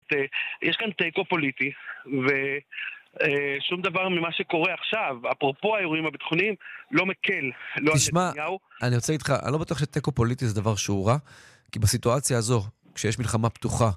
יש כאן תיקו פוליטי, ושום דבר ממה שקורה עכשיו, אפרופו האירועים הביטחוניים, לא מקל, לא על נתניהו. אני רוצה איתך, אני לא בטוח שתיקו פוליטי זה דבר שהוא רע, כי בסיטואציה הזו, כשיש מלחמה פתוחה,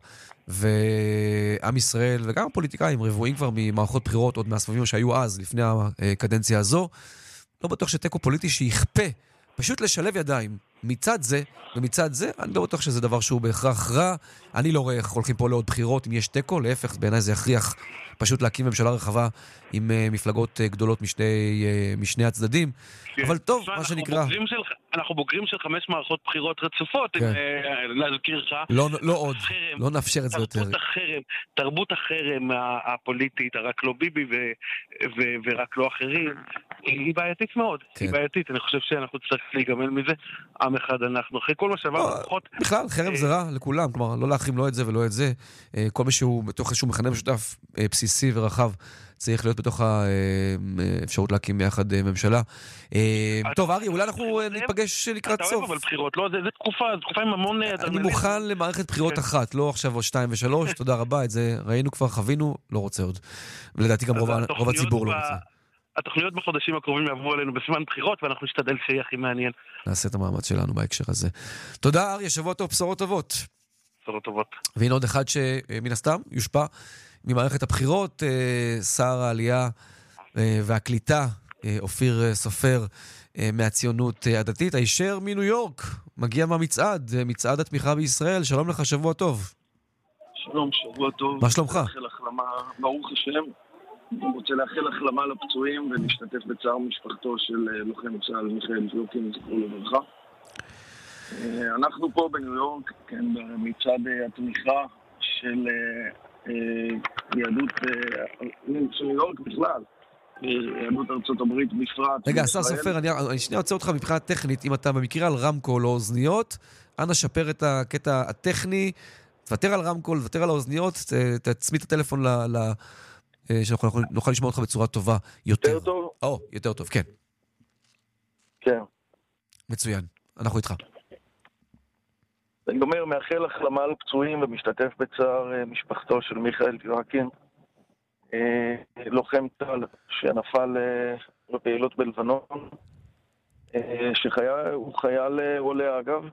ועם ישראל וגם הפוליטיקאים רבועים כבר ממערכות בחירות עוד מהסבבים שהיו אז, לפני הקדנציה הזו, לא בטוח שתיקו פוליטי שיכפה, פשוט לשלב ידיים מצד זה ומצד זה, אני לא בטוח שזה דבר שהוא בהכרח רע. אני לא רואה איך הולכים פה לעוד בחירות אם יש תיקו, להפך, בעיניי זה יכריח פשוט להקים ממשלה רחבה עם מפלגות גדולות משני הצדדים. אבל טוב, מה שנקרא. אנחנו בוגרים של 5 מערכות בחירות רצופות, להזכיר לך. לא עוד, לא נאפשר את זה יותר. תרבות החרם הפוליטית, רק לא ביבי ורק לא אחרים, היא בעייתית מאוד. היא בעייתית, אני חושב שאנחנו צריכים להיגמל מזה. עם אחד אנחנו, אחרי כל מה שעבר לפחות... בכלל, חרם זה רע לכולם, כלומר, לא להחרים לא את זה ולא את זה. כל מי שהוא בתוך איזשהו מכנה משותף בסיסי ורחב, צריך להיות בתוך האפשרות להקים ביחד ממשלה. טוב, ארי, אולי אנחנו ניפגש לקראת סוף. אתה אוהב אבל בחירות, לא, זה תקופה עם המון... אני מוכן למערכת בחירות אחת, לא עכשיו עוד 2 ו3, תודה רבה, את זה ראינו כבר, חווינו, לא רוצה עוד. ולדעתי גם רוב הציבור לא רוצה. התוכניות בחודשים הקרובים יעברו עלינו בזמן בחירות, ואנחנו נשתדל שיהיה הכי מעניין. נעשה את המאמץ שלנו בהקשר הזה. תודה, אריה, שבוע טוב, בשורות טובות. בשורות טובות. והנה עוד אחד שמן הסתם יושפע ממערכת הבחירות, שר העלייה והקליטה, אופיר סופר מהציונות הדתית, הישר מניו יורק, מגיע מהמצעד, מצעד התמיכה בישראל. שלום לך, שבוע טוב. שלום, שבוע טוב. מה שלומך? ברוך השם. אני רוצה לאחל החלמה לפצועים ולהשתתף בצער משפחתו של לוחם צה"ל מיכאל טויוקין, זכרו לברכה. אנחנו פה בניו יורק, כן, במצעד התמיכה של יהדות ניו יורק בכלל, יהדות ארצות הברית בפרט. רגע, השר סופר, אני שנייה רוצה אותך מבחינה טכנית, אם אתה במקרה על רמקול או אוזניות, אנא שפר את הקטע הטכני, תוותר על רמקול, תוותר על האוזניות, תצמיד את הטלפון שאנחנו נוכל לשמוע אותך בצורה טובה יותר. יותר טוב? יותר טוב, כן. כן. מצוין, אנחנו איתך. אני אומר, מאחל החלמה לפצועים ומשתתף בצער משפחתו של מיכאל טויוקין, לוחם צה"ל שנפל בפעילות בלבנון, שהוא חייל עולה אגב,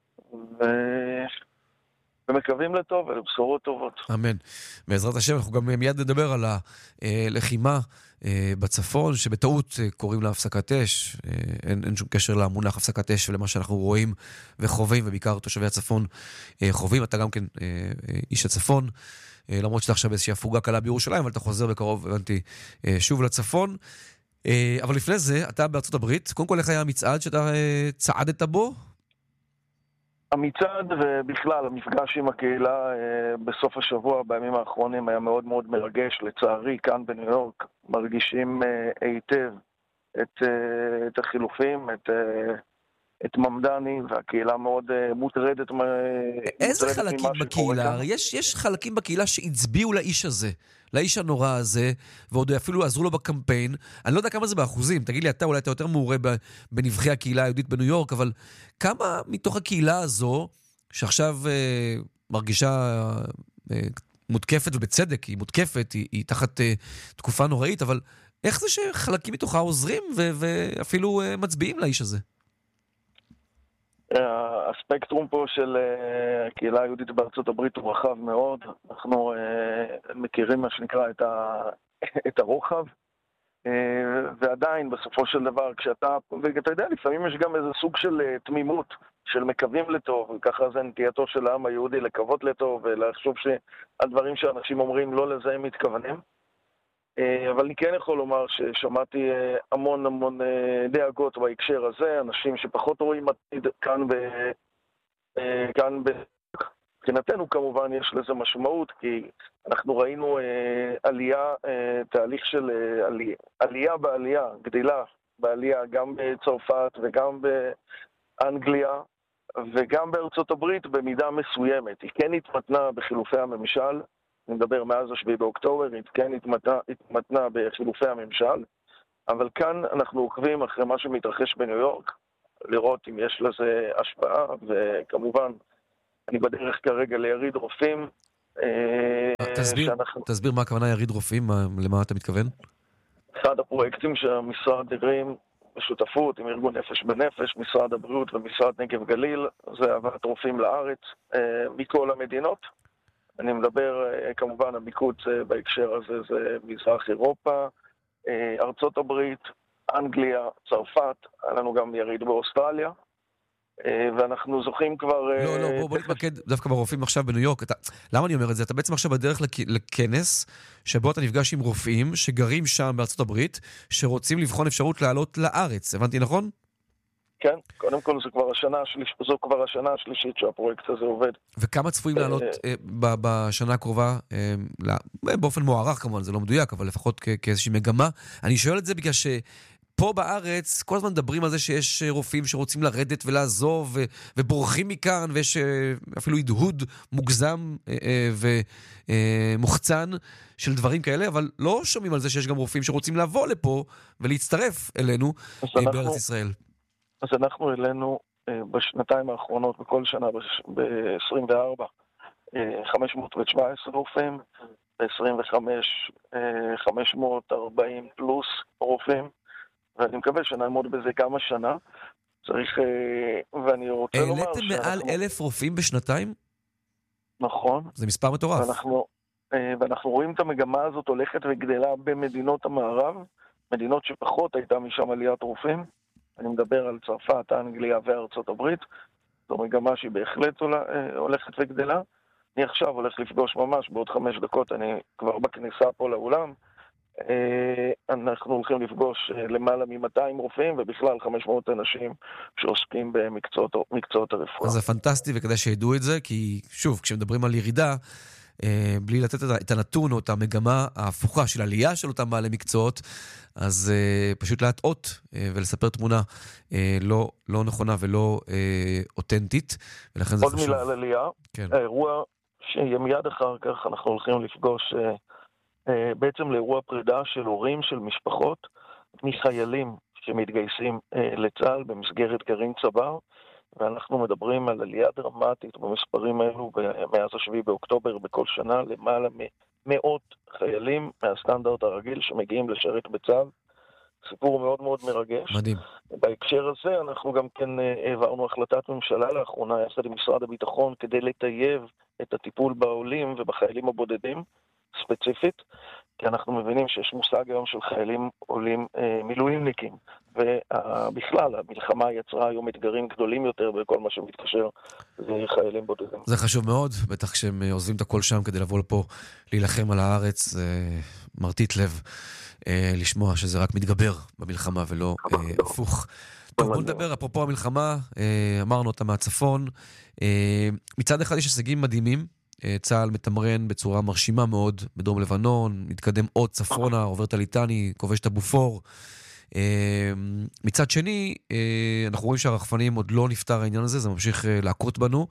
ומקווים לטוב ולבשורות טובות. אמן. בעזרת השם, אנחנו גם מיד נדבר על הלחימה בצפון, שבטעות קוראים לה הפסקת אש. אין שום קשר למונח הפסקת אש ולמה שאנחנו רואים וחווים, ובעיקר תושבי הצפון חווים. אתה גם כן איש הצפון, למרות שאתה עכשיו באיזושהי הפוגה קלה בירושלים, אבל אתה חוזר בקרוב, הבנתי, שוב לצפון. אבל לפני זה, אתה בארצות הברית, קודם כל איך היה המצעד שאתה צעדת בו? המצעד ובכלל המפגש עם הקהילה בסוף השבוע, בימים האחרונים, היה מאוד מאוד מרגש. לצערי, כאן בניו יורק מרגישים היטב את החילופים, את ממדני, והקהילה מאוד מוטרדת. איזה חלקים בקהילה? יש חלקים בקהילה שהצביעו לאיש הזה, לאיש הנורא הזה, ועוד אפילו עזרו לו בקמפיין. אני לא יודע כמה זה באחוזים, תגיד לי, אתה אולי אתה יותר מעורה בנבחי הקהילה היהודית בניו יורק, אבל כמה מתוך הקהילה הזו, שעכשיו מרגישה מותקפת, ובצדק היא מותקפת, היא תחת תקופה נוראית, אבל איך זה שחלקים מתוכה עוזרים ואפילו מצביעים לאיש הזה? הספקטרום פה של הקהילה היהודית בארצות הברית הוא רחב מאוד. אנחנו מכירים מה שנקרא את הרוחב, ועדיין בסופו של דבר ואתה יודע, לפעמים יש גם איזה סוג של תמימות של מקווים לטוב, וככה זה נטייתו של העם היהודי לקוות לטוב ולחשוב שהדברים שאנשים אומרים לא לזה הם מתכוונים. אבל אני כן יכול לומר ששמעתי המון דאגות בהקשר הזה, אנשים שפחות רואים עתיד כאן מבחינתנו כמובן יש לזה משמעות, כי אנחנו ראינו תהליך של עלייה, גדילה בעלייה, גם בצרפת וגם באנגליה וגם בארצות הברית במידה מסוימת. היא כן התמתנה בחילופי הממשל, אני מדבר מאז 7 באוקטובר, היא כן התמתנה בחילופי הממשל, אבל כאן אנחנו עוקבים אחרי מה שמתרחש בניו יורק, לראות אם יש לזה השפעה, וכמובן, אני בדרך כרגע ליריד רופאים. תסביר מה הכוונה יריד רופאים, למה אתה מתכוון? אחד הפרויקטים שהמשרד הרים בשותפות עם ארגון נפש בנפש, משרד הבריאות ומשרד נגב גליל, זה הבאת רופאים לארץ מכל המדינות. אני מדבר כמובן המיקוד בהקשר הזה זה מזרח אירופה, ארצות הברית, אנגליה, צרפת, היה לנו גם יריד באוסטרליה, ואנחנו זוכים כבר... בוא נתמקד דווקא ברופאים עכשיו בניו יורק. למה אני אומר את זה? אתה בעצם עכשיו בדרך לכנס שבו אתה נפגש עם רופאים שגרים שם בארצות הברית, שרוצים לבחון אפשרות לעלות לארץ. הבנתי נכון? כן, קודם כל זו כבר השנה השלישית שהפרויקט הזה עובד. וכמה צפויים לעלות בשנה הקרובה? באופן מוערך כמובן, זה לא מדויק, אבל לפחות כאיזושהי מגמה. אני שואל את זה בגלל פה בארץ כל הזמן מדברים על זה שיש רופאים שרוצים לרדת ולעזוב ובורחים מכאן, ויש אפילו הדהוד מוגזם ומוחצן של דברים כאלה, אבל לא שומעים על זה שיש גם רופאים שרוצים לבוא לפה ולהצטרף אלינו בארץ ישראל. אז אנחנו אלינו בשנתיים האחרונות, בכל שנה ב-24, 517 רופאים, ב-25 540 פלוס רופאים, ואני מקווה שנעמוד בזה גם השנה. צריך, ואני רוצה לומר... העליתם מעל 1,000 רופאים בשנתיים? נכון. זה מספר מטורף. ואנחנו רואים את המגמה הזאת הולכת וגדלה במדינות המערב, מדינות שפחות הייתה משם עליית רופאים. אני מדבר על צרפת, אנגליה וארצות הברית. זו מגמה שהיא בהחלט הולכת וגדלה. אני עכשיו הולך לפגוש ממש בעוד 5 דקות, אני כבר בכניסה פה לאולם. אנחנו הולכים לפגוש למעלה מ-200 רופאים, ובכלל 500 אנשים שעוסקים במקצועות הרפואה. אז זה פנטסטי, וכדאי שידעו את זה, כי שוב, כשמדברים על ירידה, בלי לתת את הנתון או את המגמה ההפוכה של עלייה של אותם בעלי מקצועות, אז פשוט להטעות ולספר תמונה לא נכונה ולא אותנטית, ולכן זה חשוב. עוד מילה על עלייה, האירוע שמיד אחר כך אנחנו הולכים לפגוש בעצם לאירוע פרידה של הורים, של משפחות, מחיילים שמתגייסים לצה"ל במסגרת גרעין צבר, ואנחנו מדברים על עלייה דרמטית במספרים האלו מאז 7 באוקטובר בכל שנה, למעלה מאות חיילים מהסטנדרט הרגיל שמגיעים לשרת בצה"ל. סיפור מאוד מאוד מרגש. מדהים. בהקשר הזה אנחנו גם כן העברנו החלטת ממשלה לאחרונה יחד עם משרד הביטחון כדי לטייב את הטיפול בעולים ובחיילים הבודדים ספציפית, כי אנחנו מבינים שיש מושג היום של חיילים עולים מילואימניקים, ובכלל המלחמה יצרה היום אתגרים גדולים יותר בכל מה שמתקשר לחיילים בודדים. זה חשוב מאוד, בטח כשהם עוזבים את הכל שם כדי לבוא לפה להילחם על הארץ, זה מרטיט לב לשמוע שזה רק מתגבר במלחמה ולא הפוך. טוב, בוא נדבר, אפרופו המלחמה, אמרנו אותה מהצפון, מצד אחד יש הישגים מדהימים, צה"ל מתמרן בצורה מרשימה מאוד בדרום לבנון, מתקדם עוד צפונה, עובר את הליטני, כובש את הבופור. מצד שני, אנחנו רואים שהרחפנים עוד לא נפתר העניין הזה, זה ממשיך להכות בנו,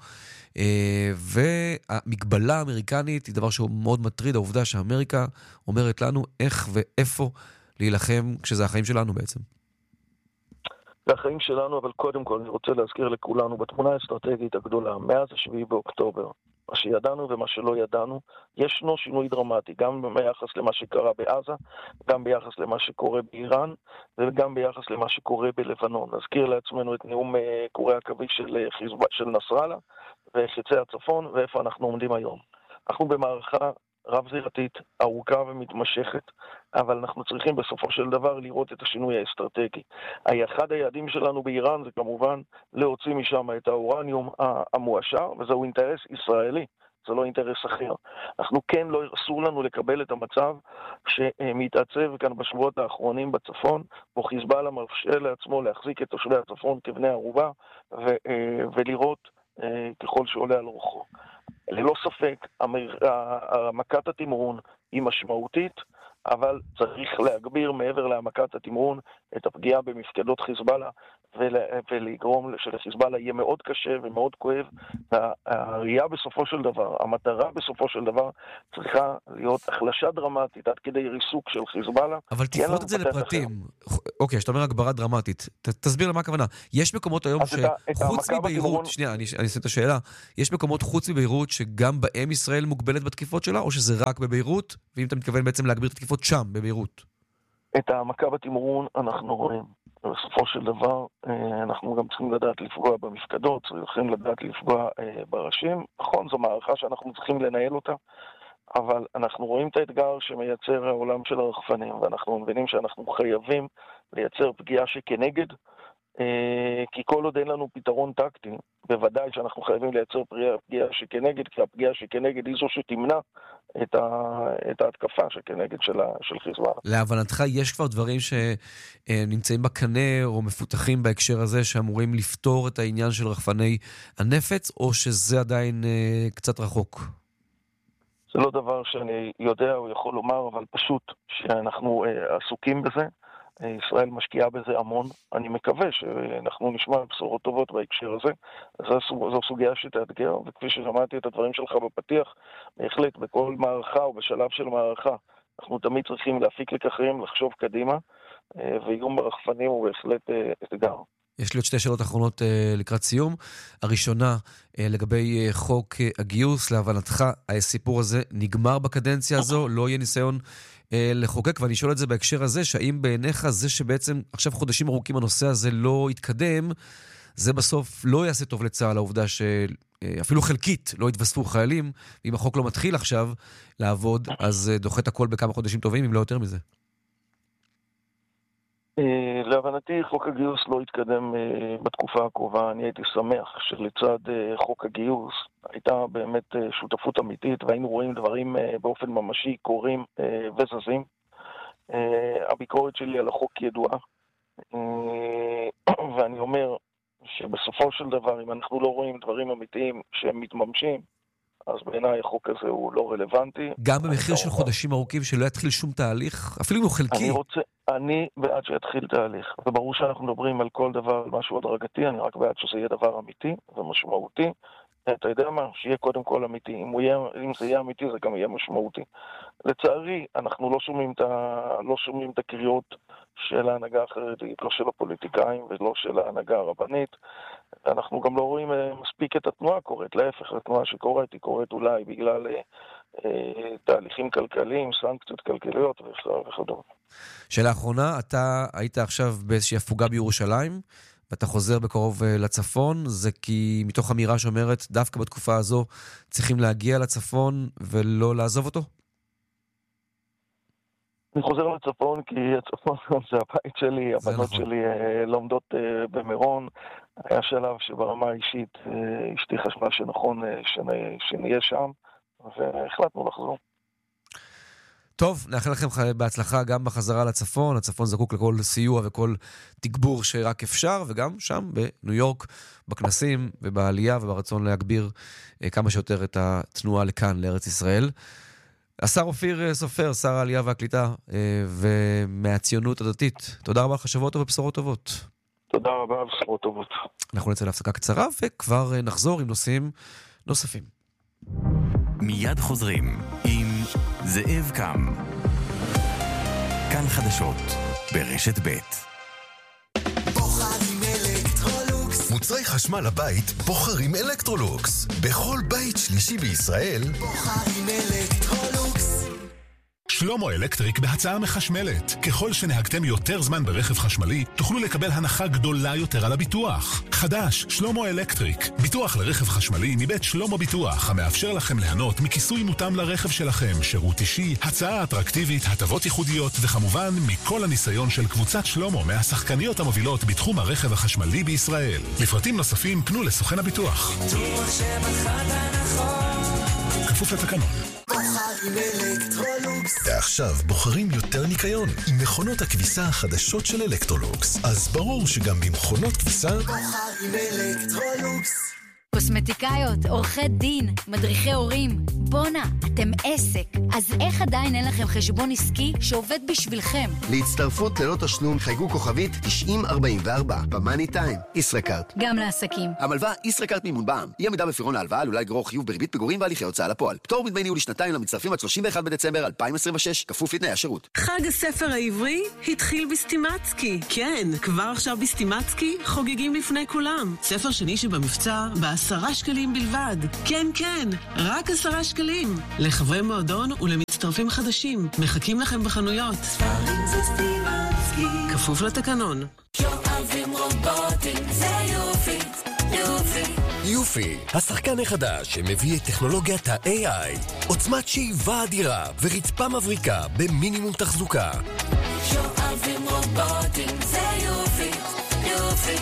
והמגבלה האמריקנית היא דבר שהוא מאוד מטריד, העובדה שאמריקה אומרת לנו איך ואיפה להילחם כשזה החיים שלנו בעצם. זה החיים שלנו, אבל קודם כל אני רוצה להזכיר לכולנו, בתמונה האסטרטגית הגדולה, מאז 7 באוקטובר, מה שידענו ומה שלא ידענו, ישנו שינוי דרמטי, גם ביחס למה שקרה בעזה, גם ביחס למה שקורה באיראן, וגם ביחס למה שקורה בלבנון. נזכיר לעצמנו את נאום קורי עכביש של נסראללה, וחצי הצפון, ואיפה אנחנו עומדים היום. אנחנו במערכה רב-זירתית, ארוכה ומתמשכת, אבל אנחנו צריכים בסופו של דבר לראות את השינוי האסטרטגי. אחד היעדים שלנו באיראן זה כמובן להוציא משם את האורניום המואשר, וזהו אינטרס ישראלי, זה לא אינטרס אחר. אנחנו כן אסור לנו לקבל את המצב שמתעצב כאן בשבועות האחרונים בצפון, בו חיזבאללה מרשה לעצמו להחזיק את תושבי הצפון כבני ערובה, ולראות ככל שעולה על רוחו. ללא ספק, מכת התמרון היא משמעותית, אבל צריך להגביר מעבר להעמקת התמרון את הפגיעה במפקדות חיזבאללה, ולגרום שלחיזבאללה יהיה מאוד קשה ומאוד כואב. והראייה בסופו של דבר, המטרה בסופו של דבר צריכה להיות החלשה דרמטית עד כדי ריסוק של חיזבאללה. אבל תפרוט את זה לפרטים. אוקיי, שאתה אומר הגברה דרמטית. תסביר למה הכוונה. יש מקומות היום שחוץ מביירות, שנייה, אני אעשה את השאלה, יש מקומות חוץ מביירות שגם בהם ישראל מוגבלת בתקיפות שלה, או שזה רק בביירות, ואם אתה מתכוון בעצם להגביר את התקיפות שם, בביירות? את העמקה בתמרון אנחנו רואים. בסופו של דבר, אנחנו גם צריכים לדעת לפגוע במפקדות, צריכים לדעת לפגוע בראשים. נכון, זו מערכה שאנחנו צריכים לנהל אותה, אבל אנחנו רואים את האתגר שמייצר העולם של הרחפנים, ואנחנו מבינים שאנחנו חייבים לייצר פגיעה שכנגד, כי כל עוד אין לנו פתרון טקטי, בוודאי שאנחנו חייבים לייצר פגיעה שכנגד, כי הפגיעה שכנגד היא זו שתמנע את ההתקפה שכנגד של חיזבאללה. להבנתך, יש כבר דברים שנמצאים בקנה או מפותחים בהקשר הזה, שאמורים לפתור את העניין של רחפני הנפץ, או שזה עדיין קצת רחוק? זה לא דבר שאני יודע או יכול לומר, אבל פשוט שאנחנו עסוקים בזה. ישראל משקיעה בזה המון. אני מקווה שאנחנו נשמע בשורות טובות בהקשר הזה. זו סוגיה שתאתגר, וכפי ששמעתי את הדברים שלך בפתיח, בהחלט בכל מערכה או בשלב של מערכה, אנחנו תמיד צריכים להפיק לקחים, לחשוב קדימה, ואיום ברחפנים הוא בהחלט אתגר. יש לי עוד שתי שאלות אחרונות לקראת סיום. הראשונה, לגבי חוק הגיוס, להבנתך, הסיפור הזה נגמר בקדנציה הזו, לא יהיה ניסיון לחוקק, ואני שואל את זה בהקשר הזה, שהאם בעיניך זה שבעצם עכשיו חודשים ארוכים הנושא הזה לא יתקדם, זה בסוף לא יעשה טוב לצה"ל, העובדה שאפילו חלקית לא יתווספו חיילים, ואם החוק לא מתחיל עכשיו לעבוד, אז דוחה את הכל בכמה חודשים טובים, אם לא יותר מזה. להבנתי חוק הגיוס לא יתקדם בתקופה הקרובה. אני הייתי שמח שלצד חוק הגיוס הייתה באמת שותפות אמיתית, והיינו רואים דברים באופן ממשי קורים וזזים. הביקורת שלי על החוק ידועה, ואני אומר שבסופו של דבר, אם אנחנו לא רואים דברים אמיתיים שהם מתממשים, אז בעיניי החוק הזה הוא לא רלוונטי. גם במחיר של חודשים ארוכים שלא יתחיל שום תהליך, אפילו אם הוא חלקי. אני בעד שיתחיל תהליך, וברור שאנחנו מדברים על כל דבר, על משהו הדרגתי, אני רק בעד שזה יהיה דבר אמיתי ומשמעותי. אתה יודע מה? שיהיה קודם כל אמיתי. אם זה יהיה אמיתי, זה גם יהיה משמעותי. לצערי, אנחנו לא שומעים את הקריאות של ההנהגה החרדית, לא של הפוליטיקאים ולא של ההנהגה הרבנית. אנחנו גם לא רואים מספיק את התנועה קורית. להפך, התנועה שקורית, היא קורית אולי בגלל תהליכים כלכליים, סנקציות כלכליות וכדומה. שאלה האחרונה, אתה היית עכשיו באיזושהי הפוגה בירושלים, ואתה חוזר בקרוב לצפון, זה כי מתוך אמירה שאומרת, דווקא בתקופה הזו צריכים להגיע לצפון ולא לעזוב אותו? אני חוזר לצפון כי הצפון זה הבית שלי, הבנות שלי לומדות במירון. היה שלב שברמה האישית אשתי חשבה שנכון שנהיה שם, והחלטנו לחזור. טוב, נאחל לכם בהצלחה גם בחזרה לצפון. הצפון זקוק לכל סיוע וכל תגבור שרק אפשר, וגם שם בניו יורק, בכנסים ובעלייה וברצון להגביר כמה שיותר את התנועה לכאן, לארץ ישראל. השר אופיר סופר, שר העלייה והקליטה ומהציונות הדתית, תודה רבה לך, שבועות ובשורות טובות. תודה רבה, בשורות טובות. אנחנו נצא להפסקה קצרה וכבר נחזור עם נושאים נוספים. מיד חוזרים עם זאב קם. כאן חדשות ברשת ב'. בוחרים אלקטרולוקס. מוצרי חשמל לבית בוחרים אלקטרולוקס. בכל בית שלישי בישראל בוחרים אלקטרולוקס. שלמה אלקטריק בהצעה מחשמלת. ככל שנהגתם יותר זמן ברכב חשמלי, תוכלו לקבל הנחה גדולה יותר על הביטוח. חדש, שלמה אלקטריק. ביטוח לרכב חשמלי מבית שלמה ביטוח, המאפשר לכם ליהנות מכיסוי מותאם לרכב שלכם, שירות אישי, הצעה אטרקטיבית, הטבות ייחודיות, וכמובן מכל הניסיון של קבוצת שלמה מהשחקניות המובילות בתחום הרכב החשמלי בישראל. לפרטים נוספים פנו לסוכן הביטוח. בטוח שבחרת נכון. כפוף לתקנון. בוחרים אלקטרולוקס. ועכשיו בוחרים יותר ניקיון עם מכונות הכביסה החדשות של אלקטרולוקס. אז ברור שגם במכונות כביסה בוחרים אלקטרולוקס. קוסמטיקאיות, עורכי דין, מדריכי הורים. בונה, אתם עסק. אז איך עדיין אין לכם חשבון עסקי שעובד בשבילכם? להצטרפות ללא תשלום חייגו כוכבית 9044 במאני טיים. ישראכרט. גם לעסקים. המלווה ישראכרט מימון בע"מ. אי עמידה בפירעון ההלוואה עלולה לגרור חיוב בריבית פיגורים והליכי הוצאה לפועל. פטור מדמי ניהול לשנתיים למצטרפים עד 31 בדצמבר 2026, כפוף לתנאי השירות. חג הספר העברי התחיל בסטימצקי. כן, כבר עכשיו בסטימצקי חוגגים לפני כולם. ספר שני שבמבצע ב10 שקלים בלבד. כן, כן, רק 10 שקלים. לחברי מועדון ולמצטרפים חדשים. מחכים לכם בחנויות. ספרים זה סטימצקי. כפוף לתקנון. שואבים רובוטים זה יופי, יופי. יופי, השחקן החדש שמביא את טכנולוגיית ה-AI, עוצמת שאיבה אדירה ורצפה מבריקה במינימום תחזוקה. שואבים רובוטים זה יופי, יופי.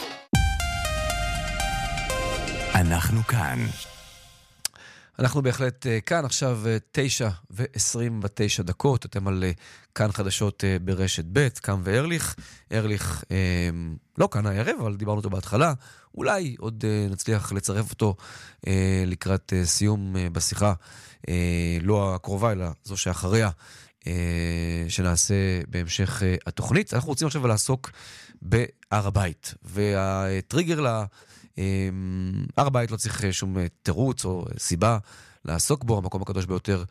אנחנו כאן. אנחנו בהחלט כאן עכשיו 9:29. אתם על כאן חדשות ברשת ב', קם וארליך. ארליך לא כאן הערב, אבל דיברנו אותו בהתחלה. אולי עוד נצליח לצרף אותו לקראת סיום בשיחה, לא הקרובה, אלא זו שאחריה, שנעשה בהמשך התוכנית. אנחנו רוצים עכשיו לעסוק בהר הבית, והטריגר הר הבית לא צריך שום תירוץ או סיבה לעסוק בו, המקום הקדוש ביותר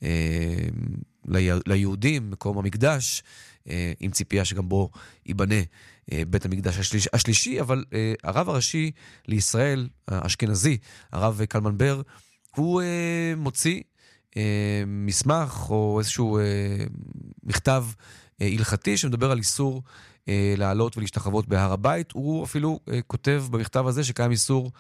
ליהודים, מקום המקדש, עם ציפייה שגם בו ייבנה בית המקדש השלישי, אבל הרב הראשי לישראל, האשכנזי, הרב קלמן בר, הוא מוציא מסמך או איזשהו מכתב הלכתי שמדבר על איסור לעלות ולהשתחוות בהר הבית. הוא אפילו כותב במכתב הזה שקיים איסור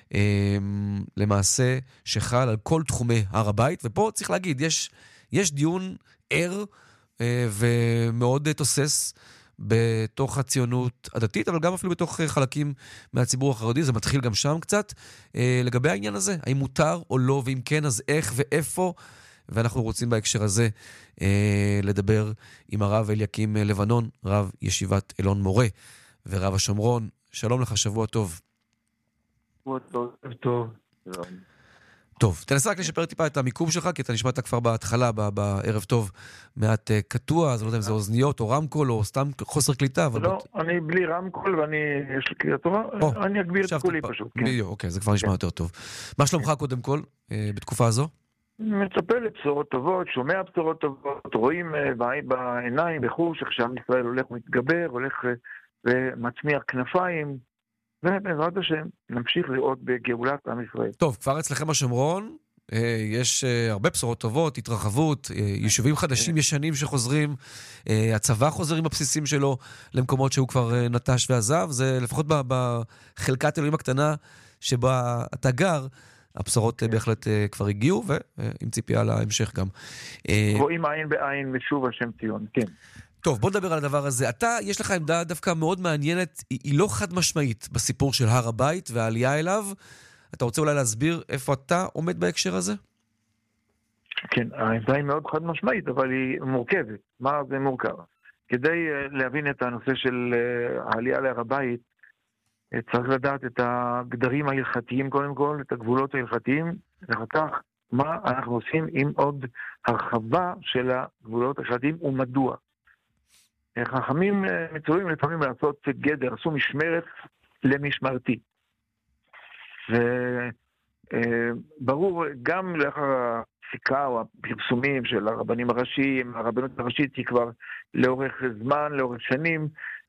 למעשה שחל על כל תחומי הר הבית, ופה צריך להגיד, יש דיון ער ומאוד תוסס בתוך הציונות הדתית, אבל גם אפילו בתוך חלקים מהציבור החרדי, זה מתחיל גם שם קצת, לגבי העניין הזה, האם מותר או לא, ואם כן, אז איך ואיפה, ואנחנו רוצים בהקשר הזה לדבר עם הרב אליקים לבנון, רב ישיבת אלון מורה ורב השומרון. שלום לך, שבוע טוב. שבוע טוב. טוב, תנסה רק לשפר טיפה את המיקום שלך, כי אתה נשמעת כבר בהתחלה, בערב טוב, מעט קטוע, אז לא יודע אם זה אוזניות או רמקול או סתם חוסר קליטה. לא, אני בלי רמקול ואני, יש לי קליטה טובה, אני אגביר את קולי פשוט. אוקיי, זה כבר נשמע יותר טוב. מה שלומך קודם כל, בתקופה הזו? מצפה לבשורות טובות, שומע בשורות טובות, רואים בעיניים, בחוש, איך שעם ישראל הולך ומתגבר, הולך ומצמיח כנפיים, ובעזרת השם נמשיך לראות בגאולת עם ישראל. טוב, כבר אצלכם השומרון, יש הרבה בשורות טובות, התרחבות, יישובים חדשים ישנים שחוזרים, הצבא חוזר עם הבסיסים שלו למקומות שהוא כבר נטש ועזב, זה לפחות בחלקת אלוהים הקטנה שבה אתה גר, הבשורות בהחלט כבר הגיעו, ועם ציפייה להמשך גם. רואים עין בעין ושוב השם ציון, כן. טוב, בוא נדבר על הדבר הזה. יש לך עמדה דווקא מאוד מעניינת, היא לא חד משמעית בסיפור של הר הבית והעלייה אליו. אתה רוצה אולי להסביר איפה אתה עומד בהקשר הזה? כן, העמדה היא מאוד חד משמעית, אבל היא מורכבת. מה זה מורכב? כדי להבין את הנושא של העלייה להר הבית, צריך לדעת את הגדרים ההלכתיים קודם כל, את הגבולות ההלכתיים, ואחר כך מה אנחנו עושים עם עוד הרחבה של הגבולות ההלכתיים ומדוע. חכמים מצווים לפעמים לעשות גדר, עשו משמרת למשמרתי. וברור גם לאחר הפסיקה או הפרסומים של הרבנים הראשיים, הרבנות הראשית היא כבר לאורך זמן, לאורך שנים,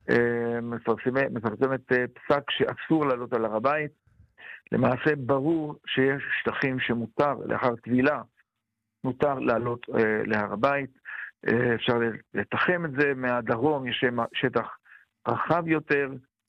מפרסמת פסק שאסור לעלות על הר הבית. למעשה ברור שיש שטחים שמותר לאחר טבילה, מותר לעלות להר הבית. אפשר לתחם את זה, מהדרום יש שטח רחב יותר,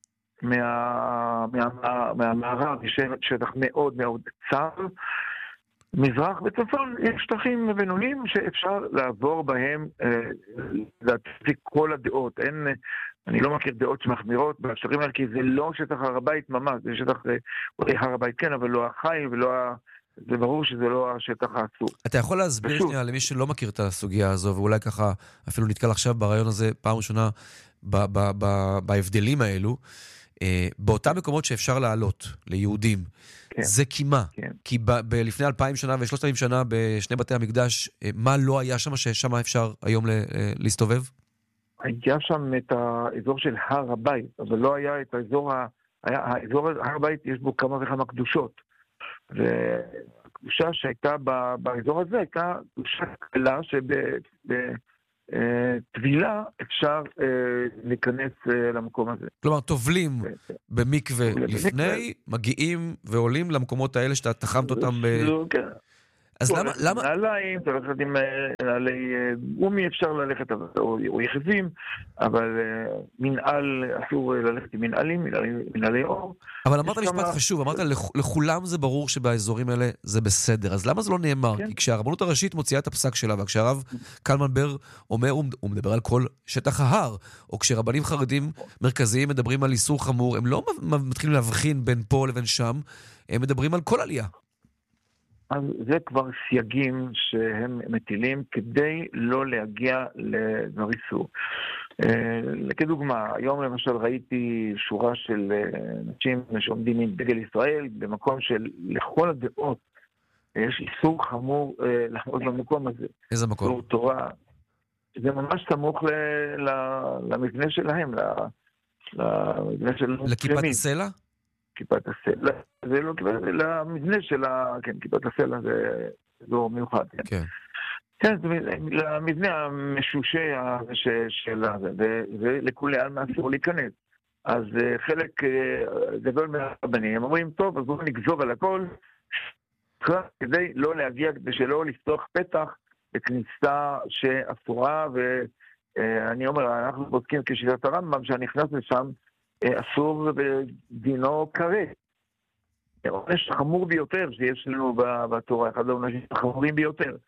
מהמערב יש שטח מאוד מאוד צר, מזרח וצפון יש שטחים בינוניים שאפשר לעבור בהם, להציג כל הדעות, אני לא מכיר דעות שמחמירות בשטחים האלה, כי זה לא שטח הר הבית ממש, זה שטח הר הבית כן, אבל לא החי ולא זה ברור שזה לא השטח האסור. אתה יכול להסביר שנייה למי שלא מכיר את הסוגיה הזו, ואולי ככה אפילו נתקל עכשיו ברעיון הזה פעם ראשונה בהבדלים האלו, באותם מקומות שאפשר לעלות ליהודים, זה קימה. כי לפני 2,000 שנה ו3,000 שנה בשני בתי המקדש, מה לא היה שם ששם אפשר היום להסתובב? היה שם את האזור של הר הבית, אבל לא היה את האזור, האזור הר הבית יש בו כמה וכמה קדושות. והקדושה שהייתה באזור הזה הייתה קדושה קלה שבטבילה אפשר להיכנס למקום הזה. כלומר, טובלים במקווה לפני, מגיעים ועולים למקומות האלה שאתה תחמת אותם כן. אז למה? נעליים, אתה הולכת עם נעלי גומי, אפשר ללכת, או יחזים, אבל מנעל, אסור ללכת עם מנעלי אור. אבל אמרת משפט חשוב, אמרת לכולם זה ברור שבאזורים האלה זה בסדר, אז למה זה לא נאמר? כי כשהרבנות הראשית מוציאה את הפסק שלה, וכשהרב קלמן בר אומר, הוא מדבר על כל שטח ההר, או כשרבנים חרדים מרכזיים מדברים על איסור חמור, הם לא מתחילים להבחין בין פה לבין שם, הם מדברים על כל עלייה. אז זה כבר סייגים שהם מטילים כדי לא להגיע לדבר איסור. כדוגמה, היום למשל ראיתי שורה של אנשים שעומדים עם דגל ישראל, במקום של לכל הדעות יש איסור חמור לעמוד במקום הזה. איזה מקום? איסור תורה. זה ממש סמוך למבנה שלהם, למבנה של... לכיפת הסלע? כיפת הסלע, זה לא כיפת, למבנה של כיפת הסלע זה אזור מיוחד. כן. כן, למבנה המשושע של זה, ולכולי עלמא אסור להיכנס. אז חלק גדול מהרבנים אומרים, טוב, אז בואו נגזור על הכל, כדי לא להגיע, כדי שלא לפתוח פתח בכניסה שאסורה, ואני אומר, אנחנו בודקים כשיטת הרמב"ם, שהנכנס לשם, אסור ודינו כרת. עונש חמור ביותר שיש לנו בתורה, אחד העונשים החמורים ביותר.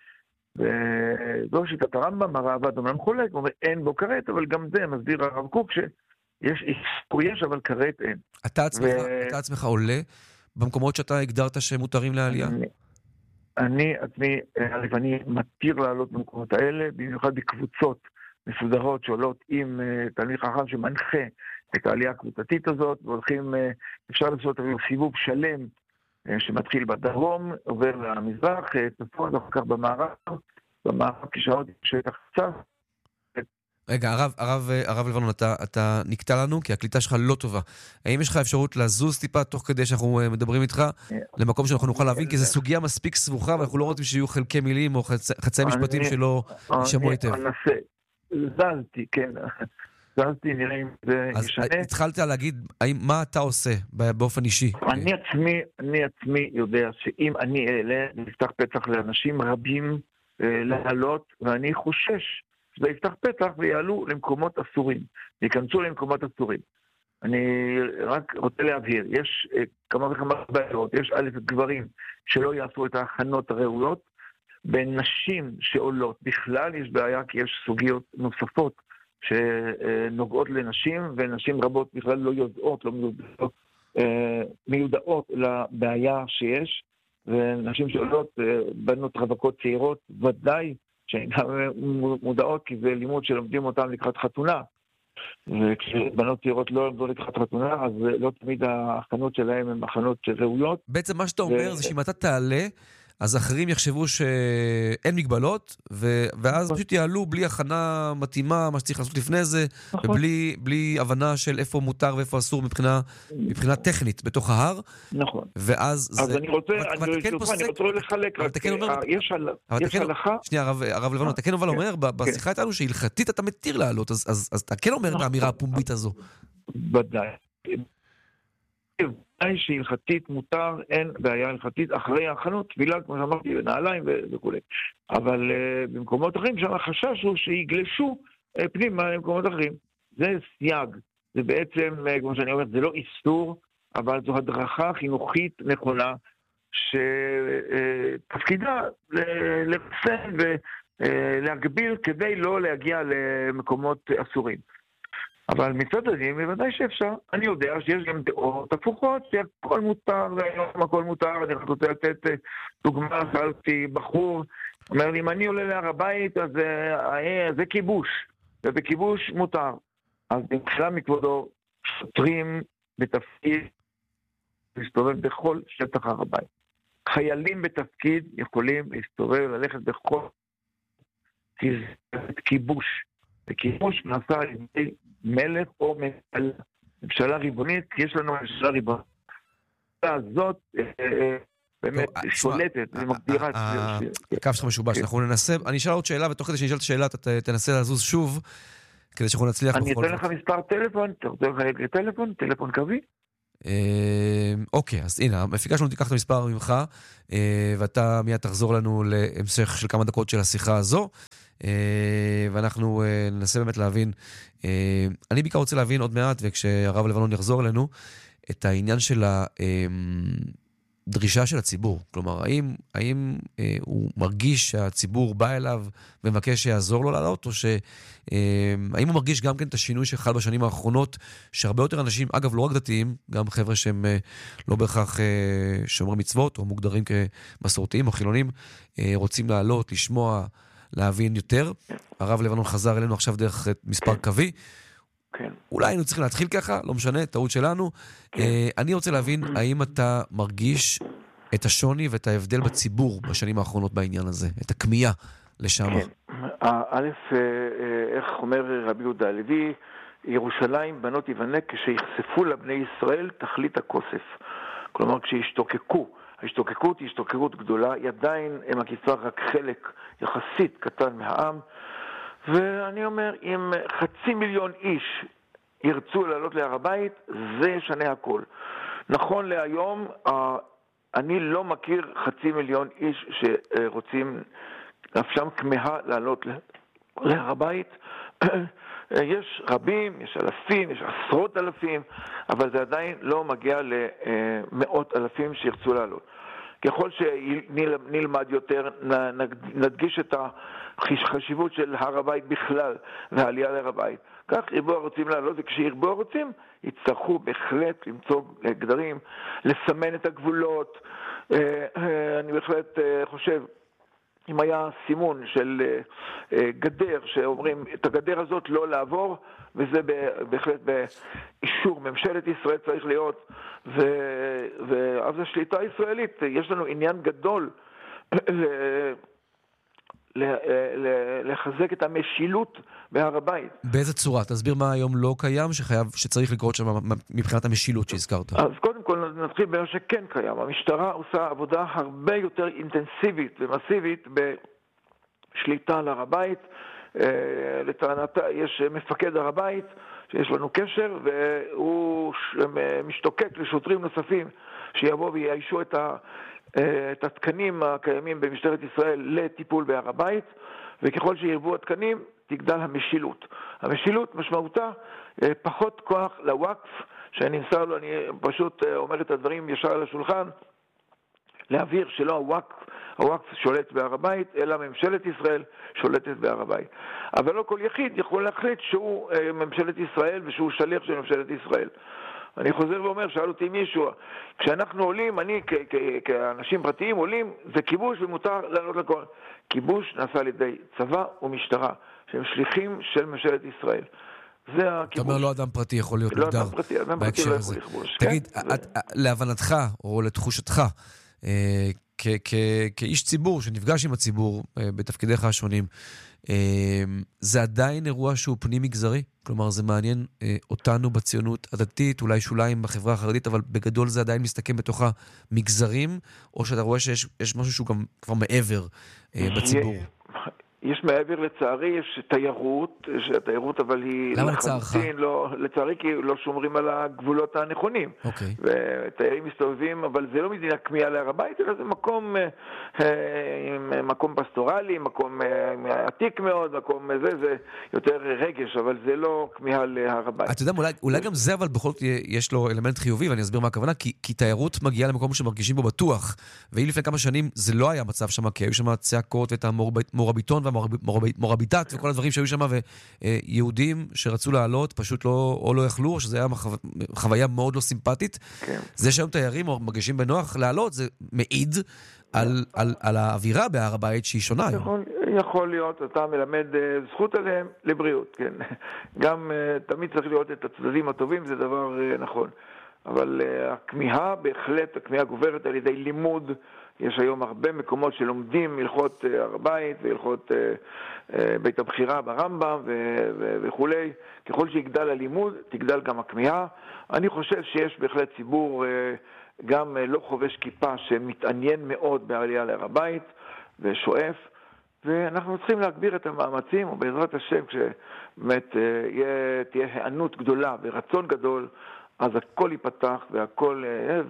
וזו שיטת הרמב"ם, הרעב"ד אומנם חולק, הוא אומר אין בו כרת, אבל גם זה מסביר הרב קוק שיש איסור יש, אבל כרת אין. אתה עצמך עולה במקומות שאתה הגדרת שהם מותרים לעלייה? אני עצמי, אני מתיר לעלות במקומות האלה, במיוחד בקבוצות מסודרות שעולות עם תלמיד חכם שמנחה את העלייה הקבוצתית הזאת, והולכים, אפשר לעשות סיבוב שלם שמתחיל בדרום, עובר למזרח, צפון, ואחר כך במערב כשעות שטח קצת. רגע, הרב לבנון, אתה נקטע לנו, כי הקליטה שלך לא טובה. האם יש לך אפשרות לזוז טיפה תוך כדי שאנחנו מדברים איתך, למקום שאנחנו נוכל להבין, כי זו סוגיה מספיק סבוכה, ואנחנו לא רוצים שיהיו חלקי מילים או חצי משפטים שלא יישמעו היטב. זזתי, כן. זזתי, נראה אם זה ישנה. אז התחלת להגיד, מה אתה עושה באופן אישי? אני עצמי יודע שאם אני אעלה, נפתח פתח לאנשים רבים לעלות, ואני חושש שזה יפתח פתח ויעלו למקומות אסורים, ייכנסו למקומות אסורים. אני רק רוצה להבהיר, יש כמה וכמה בעיות, יש א' גברים שלא יעשו את ההכנות הראויות, בין נשים שעולות בכלל יש בעיה, כי יש סוגיות נוספות שנוגעות לנשים, ונשים רבות בכלל לא יודעות, לא מיודעות לבעיה שיש, ונשים שעולות, בנות רווקות צעירות, ודאי שהן גם מודעות, כי זה לימוד שלומדים אותם לקראת חתונה, וכשבנות צעירות לא למדו לקראת חתונה, אז לא תמיד ההכנות שלהם הן הכנות ראויות. בעצם מה שאתה אומר זה שאם אתה תעלה, אז אחרים יחשבו שאין מגבלות, ואז פשוט יעלו בלי הכנה מתאימה, מה שצריך לעשות לפני זה, ובלי הבנה של איפה מותר ואיפה אסור מבחינה טכנית בתוך ההר. נכון. ואז אז אני רוצה לחלק, יש הלכה. שנייה, הרב לבנון, אתה כן אומר בשיחה איתנו שהלכתית אתה מתיר לעלות, אז אתה כן אומר את האמירה הפומבית הזו. ודאי. שהלכתית מותר, אין בעיה הלכתית אחרי ההכנות, תפילה, כמו שאמרתי, בנעליים וכו'. אבל במקומות אחרים, שם החשש הוא שיגלשו פנימה למקומות אחרים. זה סייג. זה בעצם, כמו שאני אומר, זה לא איסור, אבל זו הדרכה חינוכית נכונה, שתפקידה לרסן ולהגביל כדי לא להגיע למקומות אסורים. אבל מצד הדין, בוודאי שאפשר. אני יודע שיש גם דעות הפוכות, שהכל מותר, והיום הכל מותר. אני רוצה לתת דוגמה, שאלתי בחור, אומר לי, אם אני עולה להר הבית, אז זה כיבוש, ובכיבוש מותר. אז בכלל מכבודו, שוטרים בתפקיד להסתובב בכל שטח הר הבית. חיילים בתפקיד יכולים להסתובב, ללכת בכל כיבוש. וכיבוש נעשה על ידי מלך או ממשלה ריבונית, כי יש לנו ממשלה ריבונית. הזאת באמת שולטת ומגדירה. הקו שלך משובש, אנחנו ננסה, אני אשאל עוד שאלה, ותוך כדי שאני אשאל את השאלה, אתה תנסה לזוז שוב, כדי שאנחנו נצליח בכל זאת. אני אתן לך מספר טלפון, אתה רוצה לך טלפון קווי? אוקיי, אז הנה, המפיקה שלנו תיקח את המספר ממך, ואתה מיד תחזור לנו להמשך של כמה דקות של השיחה הזו, ואנחנו ננסה באמת להבין, אני בעיקר רוצה להבין עוד מעט, וכשהרב לבנון יחזור אלינו, את העניין של הדרישה של הציבור. כלומר, האם הוא מרגיש שהציבור בא אליו ומבקש שיעזור לו לעלות, או האם הוא מרגיש גם כן את השינוי שחל בשנים האחרונות, שהרבה יותר אנשים, אגב, לא רק דתיים, גם חבר'ה שהם לא בהכרח שומרי מצוות, או מוגדרים כמסורתיים או חילונים, רוצים לעלות, לשמוע, להבין יותר. הרב לבנון חזר אלינו עכשיו דרך מספר קווי, כן. אולי היינו צריכים להתחיל ככה, לא משנה, טעות שלנו. כן. אני רוצה להבין, האם אתה מרגיש את השוני ואת ההבדל בציבור בשנים האחרונות בעניין הזה, את הכמיהה לשם? כן. א', איך אומר רבי יהודה הלוי, ירושלים בנות יבנה כשיחשפו לבני ישראל תכלית הכוסף. כלומר, כשישתוקקו. ההשתוקקות היא השתוקקות גדולה, היא עדיין מקיפה רק חלק יחסית קטן מהעם, ואני אומר, אם 500,000 איש ירצו לעלות להר הבית, זה ישנה הכל. נכון להיום, אני לא מכיר 500,000 איש שרוצים, נפשם כמהה לעלות להר הבית. יש רבים, יש אלפים, יש עשרות אלפים, אבל זה עדיין לא מגיע למאות אלפים שירצו לעלות. ככל שנלמד יותר, נדגיש את החשיבות של הר הבית בכלל והעלייה להר הבית. כך ירבו הרוצים לעלות, וכשירבו הרוצים, יצטרכו בהחלט למצוא גדרים, לסמן את הגבולות. אני בהחלט חושב, אם היה סימון של גדר, שאומרים את הגדר הזאת לא לעבור, וזה בהחלט באישור ממשלת ישראל צריך להיות, ואז השליטה הישראלית, יש לנו עניין גדול לחזק את המשילות בהר הבית. באיזה צורה? תסביר מה היום לא קיים, שצריך לקרות שם מבחינת המשילות שהזכרת. אז קודם כל נתחיל במה שכן קיים. המשטרה עושה עבודה הרבה יותר אינטנסיבית ומסיבית בשליטה על הר הבית. לטענתה יש מפקד הר הבית שיש לנו קשר, והוא משתוקק לשוטרים נוספים שיבואו ויאיישו את התקנים הקיימים במשטרת ישראל לטיפול בהר הבית, וככל שירבו התקנים תגדל המשילות. המשילות משמעותה פחות כוח לוואקף שנמסר לו, אני פשוט אומר את הדברים ישר על השולחן, להבהיר שלא הוואקף שולט בהר הבית, אלא ממשלת ישראל שולטת בהר הבית. אבל לא כל יחיד יכול להחליט שהוא ממשלת ישראל ושהוא שליח של ממשלת ישראל. אני חוזר ואומר, שאל אותי מישהו, כשאנחנו עולים, אני כאנשים פרטיים עולים, זה כיבוש ומותר לעלות לכל. כיבוש נעשה על ידי צבא ומשטרה, שהם שליחים של ממשלת ישראל. זה הכיבוש. אתה אומר, לא אדם פרטי יכול להיות מוגדר בהקשר הזה. תגיד, להבנתך או לתחושתך, כאיש ציבור שנפגש עם הציבור בתפקידיך השונים, זה עדיין אירוע שהוא פנים מגזרי? כלומר, זה מעניין אותנו בציונות הדתית, אולי שוליים בחברה החרדית, אבל בגדול זה עדיין מסתכם בתוך המגזרים, או שאתה רואה שיש משהו שהוא גם כבר מעבר בציבור? יש מעבר, לצערי, יש תיירות, אבל היא למה לצערך? לצערי כי לא שומרים על הגבולות הנכונים. אוקיי. ותיירים מסתובבים, אבל זה לא מדינה כמיהה להר הבית, אלא זה מקום פסטורלי, מקום עתיק מאוד, מקום זה יותר רגש, אבל זה לא כמיהה להר הבית. אתה יודע, אולי גם זה, אבל בכל זאת יש לו אלמנט חיובי, ואני אסביר מה הכוונה, כי תיירות מגיעה למקום שמרגישים בו בטוח, והיא לפני כמה שנים זה לא היה מצב שם, כי היו שם צעקות ואת המורביטון והמורביטת וכל הדברים שהיו שם, ויהודים שרצו לעלות פשוט או לא יכלו, או שזה היה חוויה מאוד לא סימפטית. כן. זה שהיום תיירים או מרגישים בנוח לעלות, זה מעיד על האווירה בהר הבית שהיא שונה. יכול להיות, אתה מלמד זכות עליהם לבריאות, כן. גם תמיד צריך לראות את הצדדים הטובים, זה דבר נכון. אבל הכמיהה בהחלט, הכמיהה גוברת על ידי לימוד. יש היום הרבה מקומות שלומדים הלכות הר הבית והלכות בית הבחירה ברמב"ם וכולי. ככל שיגדל הלימוד, תגדל גם הכמיהה. אני חושב שיש בהחלט ציבור גם לא חובש כיפה שמתעניין מאוד בעלייה להר הבית ושואף, ואנחנו צריכים להגביר את המאמצים, ובעזרת השם כשבאמת תהיה הענות גדולה ורצון גדול, אז הכל ייפתח והכל,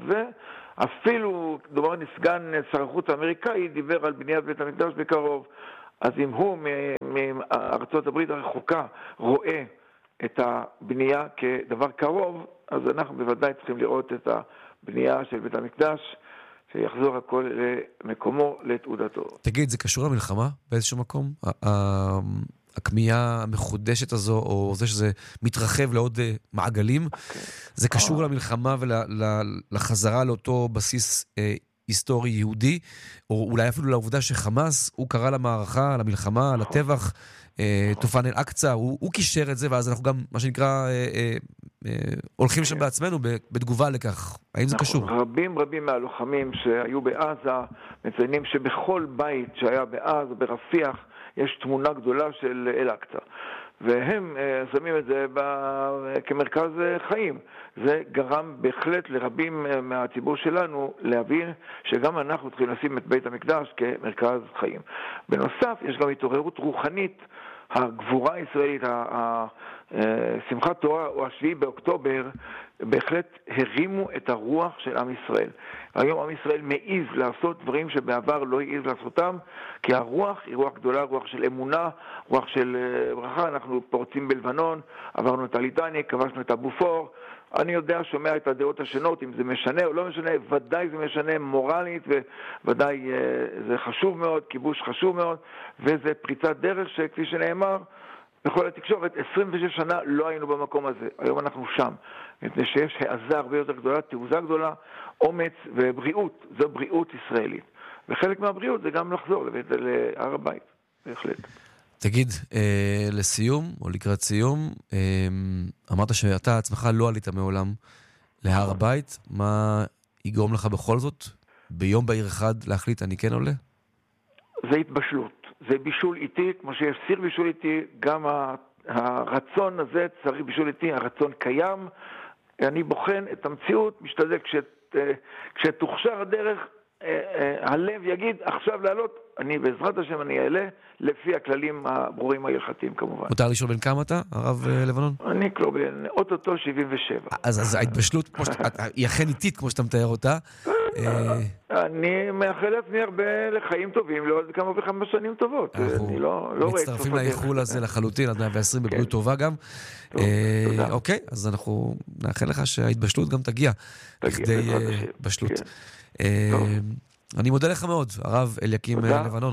ואפילו דובר סגן שר החוץ האמריקאי דיבר על בניית בית המקדש בקרוב. אז אם הוא מארצות הברית הרחוקה רואה את הבנייה כדבר קרוב, אז אנחנו בוודאי צריכים לראות את הבנייה של בית המקדש, שיחזור הכל למקומו, לתעודתו. תגיד, זה קשור למלחמה באיזשהו מקום? הכמיהה המחודשת הזו, או זה שזה מתרחב לעוד מעגלים, זה קשור למלחמה ולחזרה לאותו בסיס היסטורי יהודי, או אולי אפילו לעובדה שחמאס, הוא קרא למערכה, למלחמה, לטבח, תופן אל-אקצה, הוא קישר את זה, ואז אנחנו גם, מה שנקרא, הולכים שם בעצמנו בתגובה לכך. האם זה קשור? רבים מהלוחמים שהיו בעזה מציינים שבכל בית שהיה בעזה, ברפיח, יש תמונה גדולה של אל-אקצה. והם שמים את זה כמרכז חיים. זה גרם בהחלט לרבים מהציבור שלנו להבין שגם אנחנו צריכים לשים את בית המקדש כמרכז חיים. בנוסף, יש גם התעוררות רוחנית. הגבורה הישראלית, שמחת תורה או 7 באוקטובר, בהחלט הרימו את הרוח של עם ישראל. היום עם ישראל מעיז לעשות דברים שבעבר לא העיז לעשותם, כי הרוח היא רוח גדולה, רוח של אמונה, רוח של ברכה. אנחנו פורצים בלבנון, עברנו את הליטני, כבשנו את הבופור. אני יודע, שומע את הדעות השונות, אם זה משנה או לא משנה, ודאי זה משנה מורלית, וודאי זה חשוב מאוד, כיבוש חשוב מאוד, וזה פריצת דרך שכפי שנאמר, בכל התקשורת, 26 שנה לא היינו במקום הזה. היום אנחנו שם. מפני שיש העזה הרבה יותר גדולה, תעוזה גדולה, אומץ ובריאות. זו בריאות ישראלית. וחלק מהבריאות זה גם לחזור להר הבית. בהחלט. תגיד, לסיום, או לקראת סיום, אמרת שאתה עצמך לא עלית מעולם להר הבית. מה יגרום לך בכל זאת, ביום בהיר אחד, להחליט אני כן עולה? זה התבשלות. זה בישול איתי, כמו שיש סיר בישול איתי, גם הרצון הזה צריך בישול איתי, הרצון קיים. אני בוחן את המציאות, משתדל כשתוכשר הדרך, הלב יגיד עכשיו לעלות, אני בעזרת השם אני אעלה לפי הכללים הברורים ההלכתיים כמובן. מותר לשאול בין כמה אתה, הרב לבנון? אני כבר בין אוטוטו 77. אז ההתבשלות היא אכן איטית כמו שאתה מתאר אותה. אני מאחל לעצמי הרבה לחיים טובים, לעוד כמה וכמה שנים טובות. אנחנו מצטרפים לאיחול הזה לחלוטין, עד 120 בבריאות טובה גם. אוקיי, אז אנחנו נאחל לך שההתבשלות גם תגיע לכדי בשלות. אני מודה לך מאוד, הרב אליקים לבנון,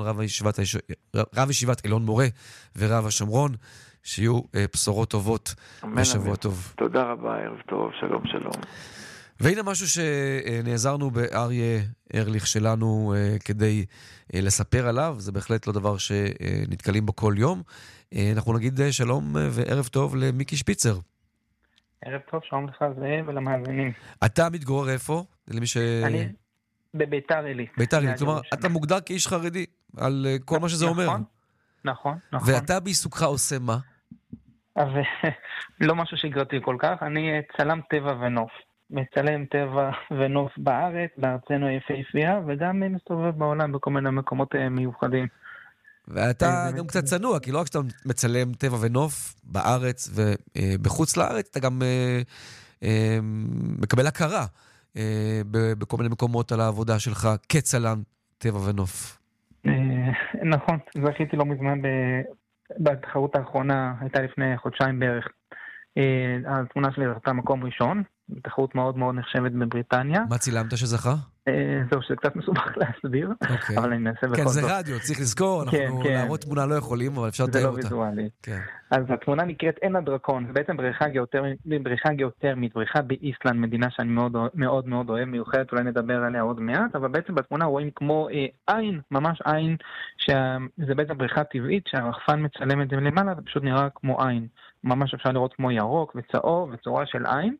רב ישיבת אלון מורה ורב השומרון, שיהיו בשורות טובות ושבוע טוב. תודה רבה, ערב טוב, שלום שלום. והנה משהו שנעזרנו באריה ארליך שלנו כדי לספר עליו, זה בהחלט לא דבר שנתקלים בו כל יום. אנחנו נגיד שלום וערב טוב למיקי שפיצר. ערב טוב, שלום לך זאב ולמאזינים. אתה מתגורר איפה? אני בביתר עילית. ביתר עילית, כלומר, אתה מוגדר כאיש חרדי על כל מה שזה אומר. נכון. ואתה בעיסוקך עושה מה? אז לא משהו שגרתי כל כך, אני צלם טבע ונוף. מצלם טבע ונוף בארץ, בארצנו היפהפייה, וגם מסתובב בעולם בכל מיני מקומות מיוחדים. ואתה גם קצת צנוע, כי לא רק שאתה מצלם טבע ונוף בארץ ובחוץ לארץ, אתה גם מקבל הכרה בכל מיני מקומות על העבודה שלך כצלם טבע ונוף. נכון, זכיתי לא מזמן בתחרות האחרונה, הייתה לפני חודשיים בערך. התמונה שלי זכתה מקום ראשון, תחרות מאוד מאוד נחשבת בבריטניה. מה צילמת שזכה? זהו, שזה קצת מסובך להסביר, אבל אני אנסה בכל כן, זה זאת. רדיו, צריך לזכור, אנחנו להראות תמונה לא יכולים, אבל אפשר לתאר אותה. זה לא ויזואלי. אז התמונה נקראת עין הדרקון, זה בעצם בריכה גיאותרמית, בריכה באיסלנד, מדינה שאני מאוד מאוד אוהב, מיוחדת, אולי נדבר עליה עוד מעט, אבל בעצם בתמונה רואים כמו עין, ממש עין, שזה בעצם בריכה טבעית, שהרחפן מצלם את זה למעלה, זה פשוט נראה כמו עין. ממש אפשר לראות כמו ירוק וצהוב וצורה של עין.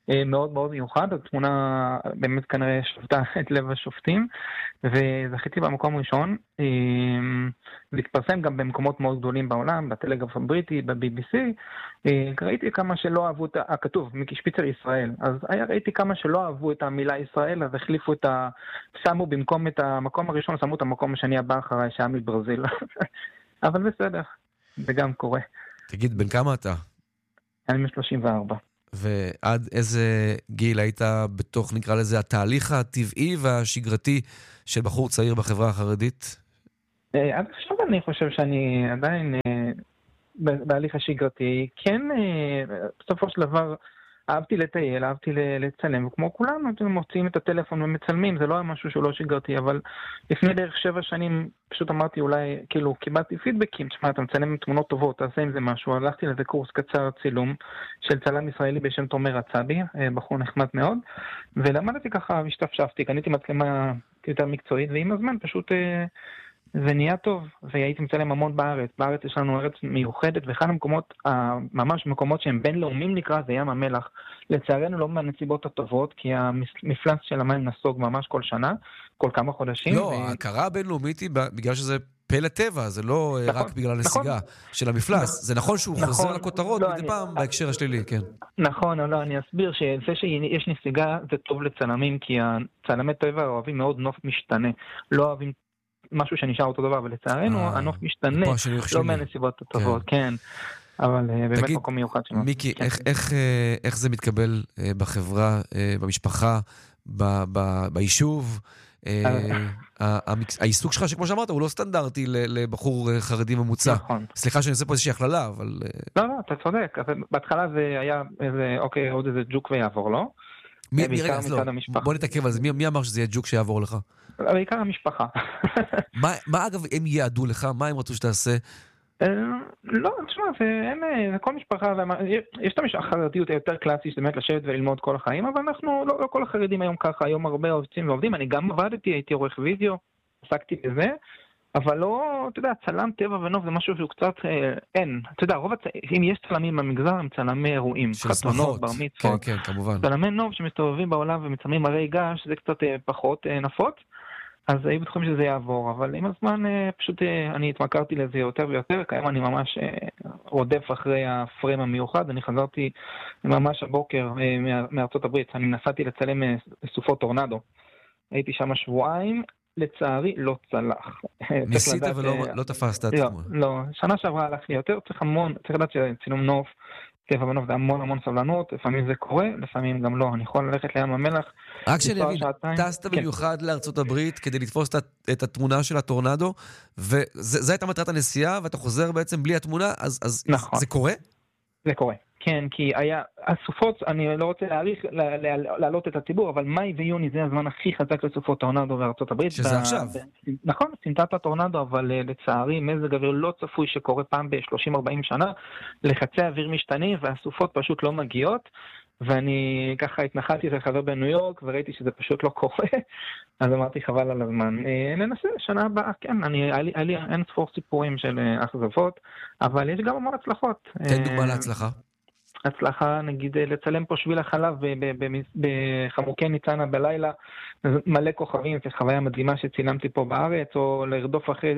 מאוד מאוד מיוחד, התמונה באמת כנראה שפטה את לב השופטים, וזכיתי במקום ראשון, להתפרסם גם במקומות מאוד גדולים בעולם, בטלגרף הבריטי, ב-BBC, ראיתי כמה שלא אהבו את הכתוב, מיקי שפיצר ישראל, אז ראיתי כמה שלא אהבו את המילה ישראל, אז החליפו שמו במקום את המקום הראשון, שמו את המקום השני הבא אחריי, שהיה מברזיל. אבל בסדר, זה גם קורה. תגיד, בן כמה אתה? אני 34. ועד איזה גיל היית בתוך, נקרא לזה, התהליך הטבעי והשגרתי של בחור צעיר בחברה החרדית? עד עכשיו אני חושב שאני עדיין בהליך השגרתי. כן, בסופו של דבר אהבתי לטייל, אהבתי לצלם, וכמו כולם מוצאים את הטלפון ומצלמים, זה לא היה משהו שהוא לא שגרתי, אבל לפני דרך 7 שנים פשוט אמרתי אולי, כאילו, קיבלתי פידבקים, תשמע, אתה מצלם תמונות טובות, תעשה עם זה משהו, הלכתי לזה קורס קצר צילום של צלם ישראלי בשם תומר עצבי, בחור נחמד מאוד, ולמדתי ככה, השתפשפתי, קניתי מצלמה יותר מקצועית, ועם הזמן פשוט זה נהיה טוב, והייתי מצלם המון בארץ. בארץ יש לנו ארץ מיוחדת, ואחד המקומות, ממש מקומות שהם בינלאומיים נקרא, זה ים המלח. לצערנו לא מהנסיבות הטובות, כי המפלס של המים נסוג ממש כל שנה, כל כמה חודשים. לא, ההכרה הבינלאומית היא בגלל שזה פלא טבע, זה לא רק בגלל הנסיגה של המפלס. זה נכון שהוא חוזר לכותרות מדי פעם בהקשר השלילי, כן. נכון, לא, אני אסביר שזה שיש נסיגה זה טוב לצלמים, כי הצלמי טבע אוהבים מאוד נוף משתנה. לא אוהבים משהו שנשאר אותו דבר, ולצערנו הנוף משתנה, לא מהנסיבות הטובות, כן. אבל באמת מקום מיוחד שלנו. מיקי, איך זה מתקבל בחברה, במשפחה, ביישוב? העיסוק שלך, שכמו שאמרת, הוא לא סטנדרטי לבחור חרדי ממוצע. סליחה שאני עושה פה איזושהי הכללה, אבל... לא, אתה צודק. בהתחלה זה היה אוקיי, עוד איזה ג'וק ויעבור, לא? בוא נתעכב על זה. מי אמר שזה יהיה ג'וק שיעבור לך? בעיקר המשפחה. מה אגב הם יעדו לך? מה הם רצו שתעשה? לא, תשמע, זה כל משפחה, יש את החרדיות היותר קלאסית, באמת לשבת וללמוד כל החיים, אבל אנחנו, לא כל החרדים היום ככה, היום הרבה עובדים ועובדים, אני גם עבדתי, הייתי עורך וידאו, עסקתי בזה, אבל לא, אתה יודע, צלם טבע ונוף זה משהו שהוא קצת, אין, אתה יודע, אם יש צלמים במגזר, הם צלמי אירועים, חתונות, בר מצוות, כן, כמובן. צלמי נוף שמסתובבים בעולם ומצלמים הרי גש, זה קצת פחות נפוץ, אז היו בטוחים שזה יעבור, אבל עם הזמן פשוט אני התמכרתי לזה יותר ויותר, כיום אני ממש רודף אחרי הפריים המיוחד, אני חזרתי ממש הבוקר מארצות הברית, אני נסעתי לצלם סופות טורנדו, הייתי שם שבועיים, לצערי לא צלח. ניסית ולא תפסת את עצמו. לא, שנה שעברה הלך לי יותר, צריך לדעת שצילום נוף, טבע ונוף זה המון סבלנות, לפעמים זה קורה, לפעמים גם לא. אני יכול ללכת לים המלח. רק שאני אבין, טסת במיוחד לארצות הברית כדי לתפוס את התמונה של הטורנדו, וזו הייתה מטרת הנסיעה, ואתה חוזר בעצם בלי התמונה, אז זה קורה? זה קורה. כן, כי היה, הסופות, אני לא רוצה להעלות את הציבור, אבל מאי ויוני זה הזמן הכי חזק לסופות טורנדו בארצות הברית. שזה עכשיו. נכון, סינטת הטורנדו, אבל לצערי מזג אוויר לא צפוי שקורה פעם ב-30-40 שנה, לחצי אוויר משתנים, והסופות פשוט לא מגיעות, ואני ככה התנחלתי לחבר בניו יורק, וראיתי שזה פשוט לא קורה, אז אמרתי חבל על הזמן. ננסה, שנה הבאה, כן, היה לי אין ספור סיפורים של אכזבות, אבל יש גם המון הצלחות. תן דוגמה להצלחה. הצלחה, נגיד, לצלם פה שביל החלב בחמוקי ניצנה בלילה, מלא כוכבים, זו חוויה מדהימה שצילמתי פה בארץ, או לרדוף אחרי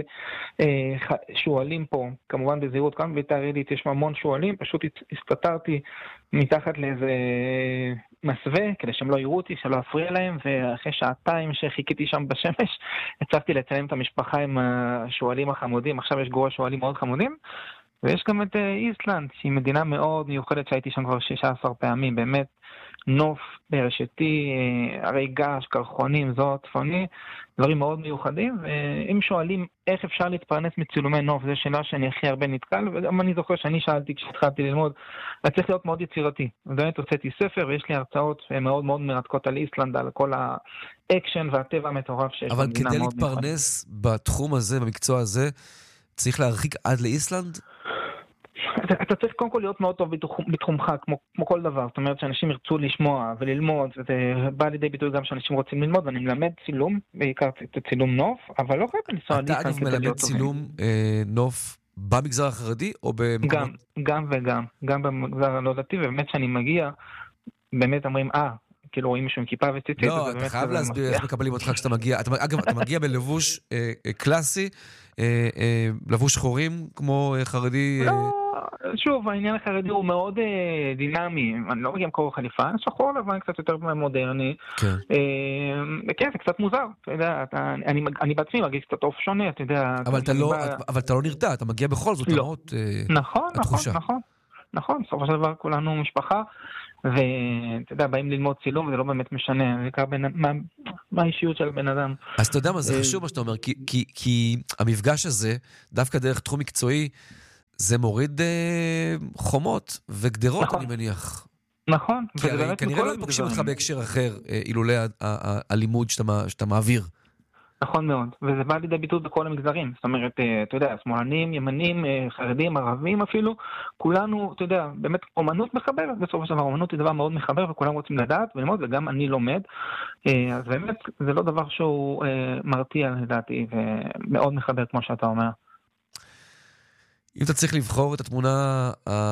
שואלים פה, כמובן בזהירות, כאן בביתר עילית יש המון שואלים, פשוט הסתתרתי מתחת לאיזה מסווה, כדי שהם לא יראו אותי, שלא אפריע להם, ואחרי שעתיים שחיכיתי שם בשמש, הצלחתי לצלם את המשפחה עם השואלים החמודים, עכשיו יש גורש שואלים מאוד חמודים, ויש גם את איסלנד, שהיא מדינה מאוד מיוחדת שהייתי שם כבר 16 פעמים, באמת נוף ברשתי, הרי גש, קרחונים, זוהר צפוני, דברים מאוד מיוחדים, ואם שואלים איך אפשר להתפרנס מצילומי נוף, זו שאלה שאני הכי הרבה נתקל, וגם אני זוכר שאני שאלתי כשהתחלתי ללמוד, אז צריך להיות מאוד יצירתי. ובאמת הוצאתי ספר, ויש לי הרצאות מאוד מאוד מרתקות על איסלנד, על כל האקשן והטבע המטורף שיש. אבל כדי להתפרנס בתחום הזה, במקצוע הזה, צריך להרחיק עד לאיסלנד? אתה צריך קודם כל להיות מאוד טוב בתחומך, כמו כל דבר. זאת אומרת שאנשים ירצו לשמוע וללמוד, וזה בא לידי ביטוי גם שאנשים רוצים ללמוד, ואני מלמד צילום, בעיקר צילום נוף, אבל לא חייב לנסוע אתה אגב מלמד צילום נוף במגזר החרדי או במקומות? גם וגם, גם במגזר הלא דתי, ובאמת שאני מגיע, באמת אומרים, כאילו רואים מישהו עם כיפה וציצית. לא, אתה חייב להסביר איך מקבלים אותך כשאתה מגיע. אגב, אתה מגיע בלבוש קלאסי, לבוש שחורים כמו חרדי. לא, שוב, העניין החרדי הוא מאוד דינמי. אני לא מגיע עם קור חליפה, שחור לבן קצת יותר מודרני. כן. וכן, זה קצת מוזר. אתה יודע, אני בעצמי מרגיש קצת אוף שונה, אתה יודע. אבל אתה לא נרתע, אתה מגיע בכל זאת. לא. נכון, בסופו של דבר כולנו משפחה. ואתה יודע, באים ללמוד צילום, וזה לא באמת משנה, זה בעיקר מה האישיות של בן אדם. אז אתה יודע מה, זה חשוב מה שאתה אומר, כי המפגש הזה, דווקא דרך תחום מקצועי, זה מוריד חומות וגדרות, אני מניח. נכון. כי הרי כנראה לא פוגשים אותך בהקשר אחר, אילולא הלימוד שאתה מעביר. נכון מאוד, וזה בא לידי ביטוי בכל המגזרים, זאת אומרת, אתה יודע, שמאלנים, ימנים, חרדים, ערבים אפילו, כולנו, אתה יודע, באמת אומנות מחברת, בסופו של דבר, אומנות היא דבר מאוד מחבר, וכולם רוצים לדעת וללמוד, וגם אני לומד, אז באמת, זה לא דבר שהוא מרתיע, לדעתי, ומאוד מחבר, כמו שאתה אומר. אם אתה צריך לבחור את התמונה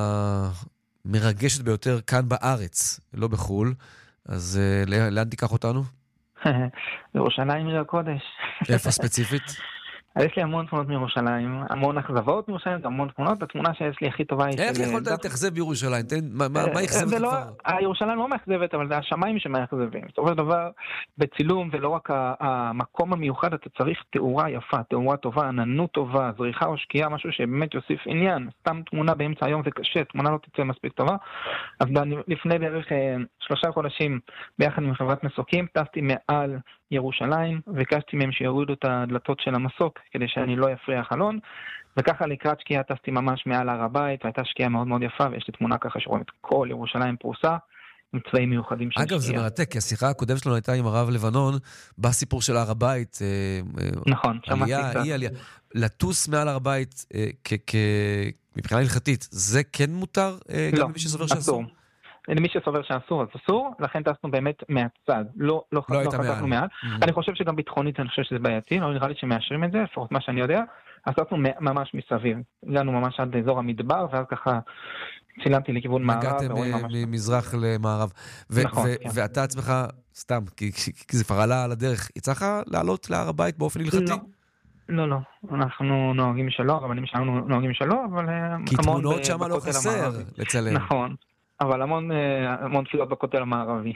המרגשת ביותר כאן בארץ, לא בחול, אז לאן תיקח אותנו? ירושלים עיר הקודש. איפה ספציפית? יש לי המון תמונות מירושלים, המון אכזבות מירושלים, גם המון תמונות. התמונה שיש לי הכי טובה היא של... איך יכולת להתאכזב בירושלים? מה יחזב אותך כבר? ירושלים לא מאכזבת, אבל זה השמיים שמאכזבים. בסופו של דבר, בצילום זה לא רק המקום המיוחד, אתה צריך תאורה יפה, תאורה טובה, עננות טובה, זריחה או שקיעה, משהו שבאמת יוסיף עניין. סתם תמונה באמצע היום זה קשה, תמונה לא תצא מספיק טובה. אז לפני בערך 3 חודשים, ביחד עם חברת מסוקים, טסתי מעל ירושלים, וביקשתי מהם שיורידו את הדלתות של המסוק, כדי שאני לא יפריע חלון, וככה לקראת שקיעה טסתי ממש מעל הר הבית, והייתה שקיעה מאוד מאוד יפה, ויש לי תמונה ככה שרואים את כל ירושלים פרוסה, עם צבעים מיוחדים של שקיעה. אגב, זה מרתק, כי השיחה הקודמת שלנו הייתה עם הרב לבנון, בסיפור של הר הבית, נכון, שמעתי עלייה. לטוס מעל הר הבית, מבחינה הלכתית, זה כן מותר? גם למי שסובר שאסור? למי שסובר שאסור, אז אסור, לכן טסנו באמת מהצד, לא חתכנו מעל. אני חושב שגם ביטחונית, אני חושב שזה בעייתי, לא נראה לי שמאשרים את זה, לפחות מה שאני יודע, אז טסנו ממש מסביב, הגענו ממש עד אזור המדבר, ואז ככה צילמתי לכיוון מערב. הגעתם ממזרח למערב. ואתה עצמך, סתם, כי זה כבר עלה על הדרך, יצא לך לעלות להר הבית באופן הלכתי? לא, אנחנו נוהגים שלא, הרבנים שלנו נוהגים שלא, אבל... כי תמונות שם לא חסר לצלם. נכון. אבל המון תפילות בכותל המערבי.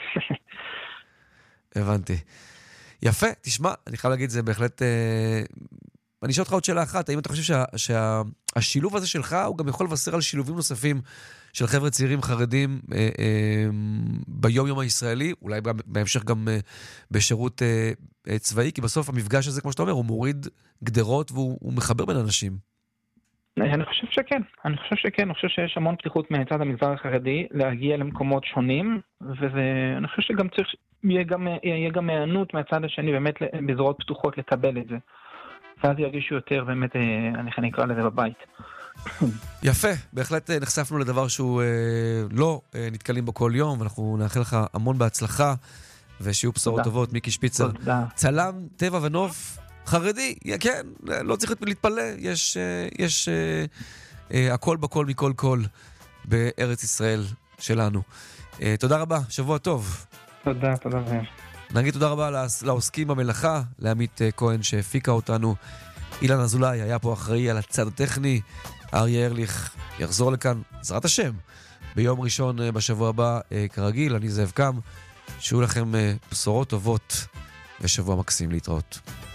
הבנתי. יפה, תשמע, אני חייב להגיד, זה בהחלט... אני אשאל אותך עוד שאלה אחת, האם אתה חושב שהשילוב הזה שלך, הוא גם יכול לבשר על שילובים נוספים של חבר'ה צעירים חרדים ביום הישראלי, אולי בהמשך גם בשירות צבאי, כי בסוף המפגש הזה, כמו שאתה אומר, הוא מוריד גדרות והוא מחבר בין אנשים. אני חושב שכן, אני חושב שיש המון פתיחות מצד המגזר החרדי להגיע למקומות שונים, ואני חושב שגם צריך, יהיה גם מענות מהצד השני, באמת בזרועות פתוחות לקבל את זה. ואז ירגישו יותר באמת, אני אקרא לזה בבית. יפה, בהחלט נחשפנו לדבר שהוא לא נתקלים בו כל יום, ואנחנו נאחל לך המון בהצלחה, ושיהיו בשורות טובות. מיקי שפיצר, צלם טבע ונוף חרדי, כן, לא צריך להתפלא, יש הכל בכל מכל כל בארץ ישראל שלנו. תודה רבה, שבוע טוב. תודה. נגיד תודה רבה לעוסקים במלאכה, לעמית כהן שהפיקה אותנו, אילן אזולאי היה פה אחראי על הצד הטכני, אריה ארליך יחזור לכאן, בעזרת השם, ביום ראשון בשבוע הבא, כרגיל, אני זאב קם, שיהיו לכם בשורות טובות ושבוע מקסים להתראות.